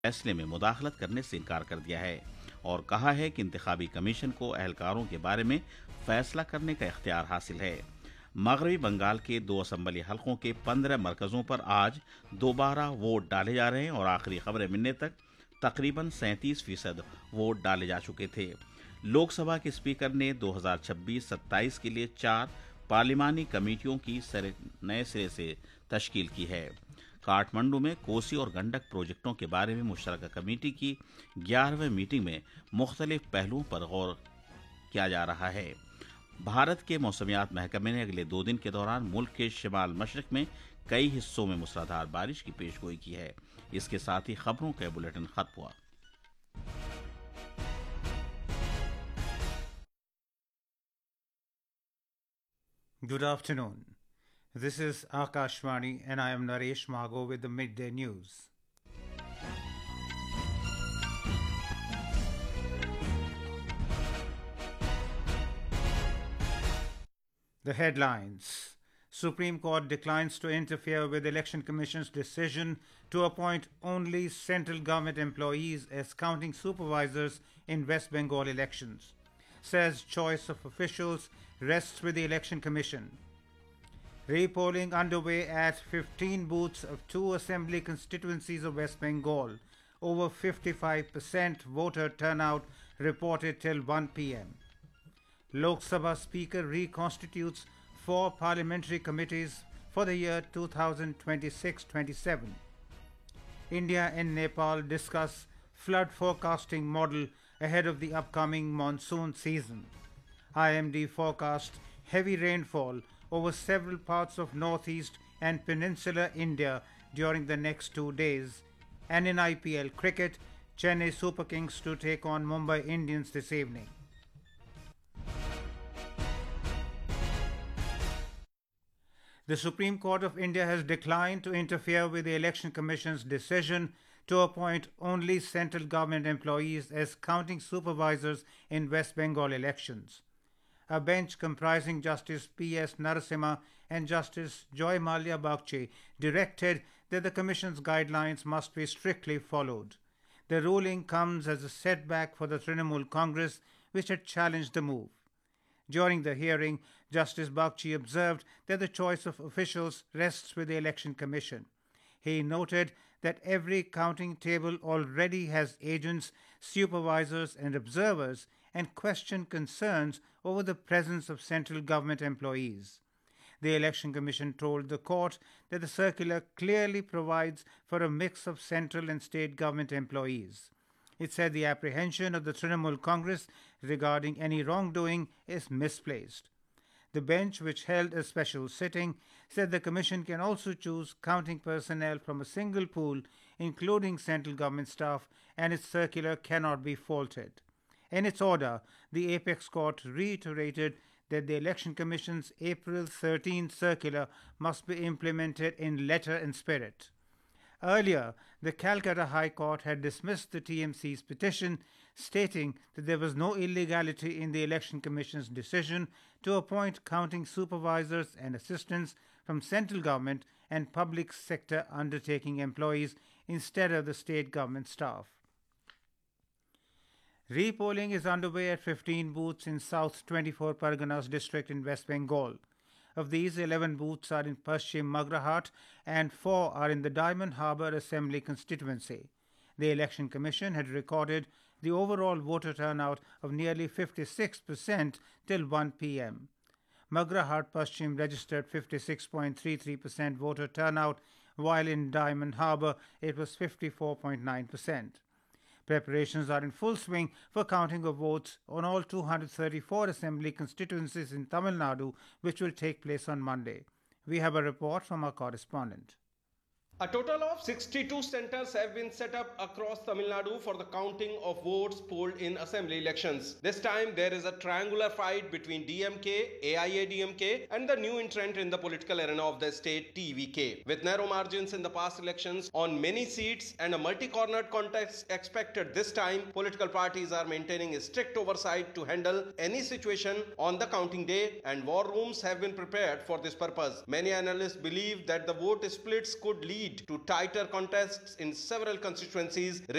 فیصلے میں مداخلت کرنے سے انکار کر دیا ہے اور کہا ہے کہ انتخابی کمیشن کو اہلکاروں کے بارے میں فیصلہ کرنے کا اختیار حاصل ہے۔ مغربی بنگال کے 2 اسمبلی حلقوں کے 15 مرکزوں پر آج دوبارہ ووٹ ڈالے جا رہے ہیں اور آخری خبریں ملنے تک تقریباً 37% ووٹ ڈالے جا چکے تھے۔ لوک سبھا کے اسپیکر نے 2026-27 کے لیے 4 پارلیمانی کمیٹیوں کی نئے سرے سے تشکیل کی ہے۔ کاٹمنڈو میں کوسی اور گنڈک پروجیکٹوں کے بارے میں مشترکہ کمیٹی کی 11ویں میٹنگ میں مختلف پہلوؤں پر غور کیا جا رہا ہے۔ بھارت کے موسمیات محکمے نے اگلے 2 دن کے دوران ملک کے شمال مشرق میں کئی حصوں میں موسلادھار بارش کی پیش گوئی کی ہے۔ اس کے ساتھ ہی خبروں کا بلیٹن ختم ہوا۔ Good afternoon. This is Akashvani and I am Naresh Mago with the Midday News. The headlines. Supreme Court declines to interfere with Election Commission's decision to appoint only central government employees as counting supervisors in West Bengal elections. Says choice of officials rests with the Election Commission. Re-polling underway at 15 booths of 2 assembly constituencies of West Bengal. Over 55% voter turnout reported till 1 p.m. Lok Sabha Speaker reconstitutes 4 parliamentary committees for the year 2026-27. India and Nepal discuss flood forecasting model ahead of the upcoming monsoon season. IMD forecast heavy rainfall over several parts of northeast and peninsular India during the next 2 days. And in IPL cricket, Chennai Super Kings to take on Mumbai Indians this evening. The Supreme Court of India has declined to interfere with the Election Commission's decision to appoint only central government employees as counting supervisors in West Bengal elections. A bench comprising Justice P.S. Narasimha and Justice Joy Mallya Bagchi directed that the Commission's guidelines must be strictly followed. The ruling comes as a setback for the Trinamool Congress, which had challenged the move. During the hearing, Justice Bagchi observed that the choice of officials rests with the Election Commission. He noted that every counting table already has agents, supervisors, and observers, and questioned concerns over the presence of central government employees. The Election Commission told the court that the circular clearly provides for a mix of central and state government employees. It said the apprehension of the Trinamool Congress regarding any wrongdoing is misplaced. The bench, which held a special sitting, said the Commission can also choose counting personnel from a single pool, including central government staff, and its circular cannot be faulted. In its order, the Apex Court reiterated that the Election Commission's April 13 circular must be implemented in letter and spirit. Earlier, the Calcutta High Court had dismissed the TMC's petition, stating that there was no illegality in the Election Commission's decision to appoint counting supervisors and assistants from central government and public sector undertaking employees instead of the state government staff. Re-polling is underway at 15 booths in South 24 Parganas district in West Bengal. Of these, 11 booths are in Paschim Magrahat and 4 are in the Diamond Harbour Assembly constituency. The Election Commission had recorded the overall voter turnout of nearly 56% till 1 p.m. Magrahat Paschim registered 56.33% voter turnout, while in Diamond Harbour it was 54.9%. Preparations are in full swing for counting of votes on all 234 assembly constituencies in Tamil Nadu, which will take place on Monday. We have a report from our correspondent. A total of 62 centers have been set up across Tamil Nadu for the counting of votes polled in assembly elections. This time there is a triangular fight between DMK, AIADMK and the new entrant in the political arena of the state, TVK. With narrow margins in the past elections on many seats and a multi-cornered contest expected this time, political parties are maintaining a strict oversight to handle any situation on the counting day, and war rooms have been prepared for this purpose. Many analysts believe that the vote splits could lead lead to tighter contests in several constituencies,